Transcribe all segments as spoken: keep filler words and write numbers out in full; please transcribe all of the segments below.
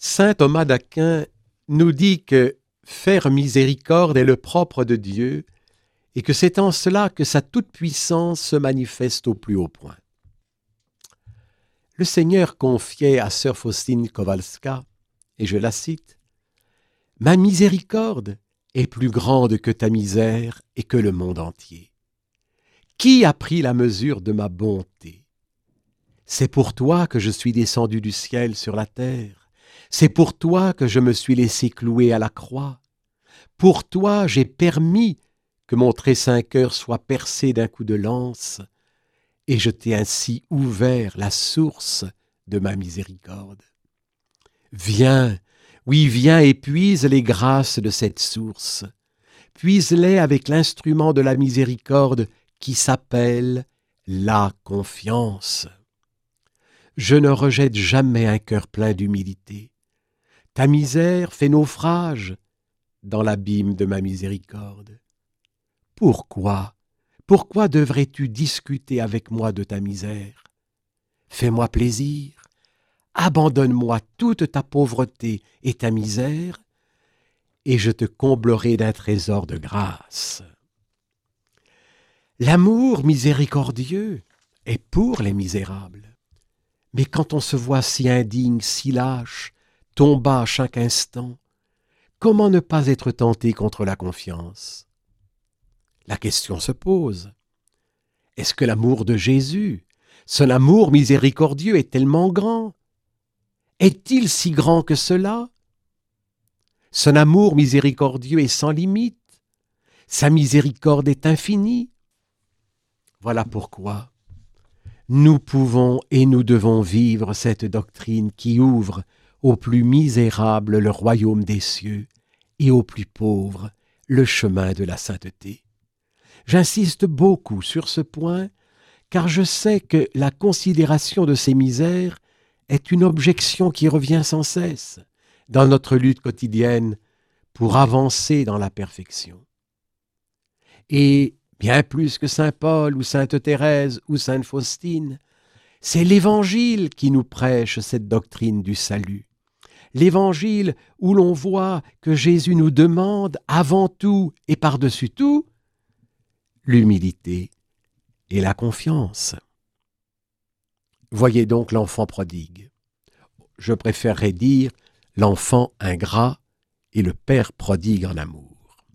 Saint Thomas d'Aquin nous dit que faire miséricorde est le propre de Dieu et que c'est en cela que sa toute-puissance se manifeste au plus haut point. Le Seigneur confiait à sœur Faustine Kowalska, et je la cite, « Ma miséricorde est plus grande que ta misère et que le monde entier. Qui a pris la mesure de ma bonté? C'est pour toi que je suis descendu du ciel sur la terre. C'est pour toi que je me suis laissé clouer à la croix. Pour toi, j'ai permis que mon très saint cœur soit percé d'un coup de lance, et je t'ai ainsi ouvert la source de ma miséricorde. Viens, oui, viens et puise les grâces de cette source. Puise-les avec l'instrument de la miséricorde qui s'appelle la confiance. Je ne rejette jamais un cœur plein d'humilité. Ta misère fait naufrage dans l'abîme de ma miséricorde. Pourquoi, pourquoi devrais-tu discuter avec moi de ta misère? Fais-moi plaisir, abandonne-moi toute ta pauvreté et ta misère, et je te comblerai d'un trésor de grâce. L'amour miséricordieux est pour les misérables. Mais quand on se voit si indigne, si lâche, tomba à chaque instant, comment ne pas être tenté contre la confiance? La question se pose. Est-ce que l'amour de Jésus, son amour miséricordieux est tellement grand? Est-il si grand que cela? Son amour miséricordieux est sans limite. Sa miséricorde est infinie. Voilà pourquoi nous pouvons et nous devons vivre cette doctrine qui ouvre aux plus misérables le royaume des cieux et aux plus pauvres le chemin de la sainteté. J'insiste beaucoup sur ce point, car je sais que la considération de ces misères est une objection qui revient sans cesse dans notre lutte quotidienne pour avancer dans la perfection. Et bien plus que saint Paul ou sainte Thérèse ou sainte Faustine, c'est l'Évangile qui nous prêche cette doctrine du salut. L'Évangile où l'on voit que Jésus nous demande avant tout et par-dessus tout l'humilité et la confiance. Voyez donc l'enfant prodigue. Je préférerais dire l'enfant ingrat et le père prodigue en amour.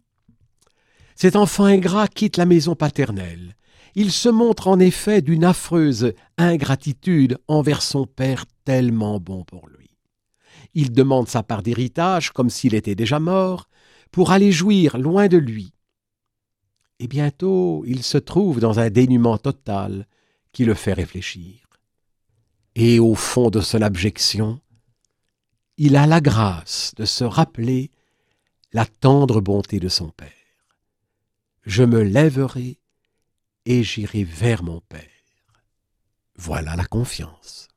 Cet enfant ingrat quitte la maison paternelle. Il se montre en effet d'une affreuse ingratitude envers son père tellement bon pour lui. Il demande sa part d'héritage comme s'il était déjà mort pour aller jouir loin de lui. Et bientôt, il se trouve dans un dénuement total qui le fait réfléchir. Et au fond de son abjection, il a la grâce de se rappeler la tendre bonté de son père. Je me lèverai et j'irai vers mon Père. Voilà la confiance.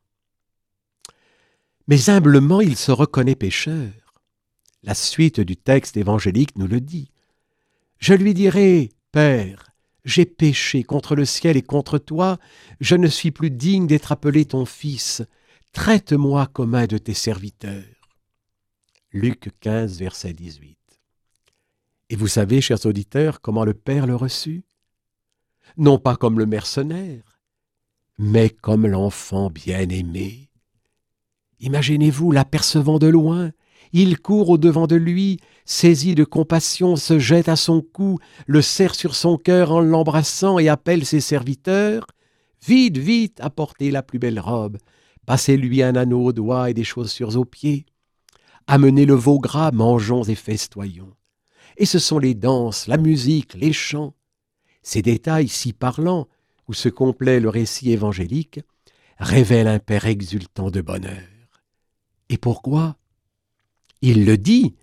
Mais humblement, il se reconnaît pécheur. La suite du texte évangélique nous le dit. Je lui dirai, Père, j'ai péché contre le ciel et contre toi, je ne suis plus digne d'être appelé ton fils. Traite-moi comme un de tes serviteurs. Luc quinze, verset dix-huit. Et vous savez, chers auditeurs, comment le Père le reçut? Non pas comme le mercenaire, mais comme l'enfant bien-aimé. Imaginez-vous l'apercevant de loin, il court au-devant de lui, saisi de compassion, se jette à son cou, le serre sur son cœur en l'embrassant et appelle ses serviteurs. « Vite, vite, apportez la plus belle robe, passez-lui un anneau aux doigts et des chaussures aux pieds. Amenez le veau gras, mangeons et festoyons. » Et ce sont les danses, la musique, les chants. Ces détails si parlants, où se complaît le récit évangélique, révèlent un Père exultant de bonheur. Et pourquoi? Il le dit,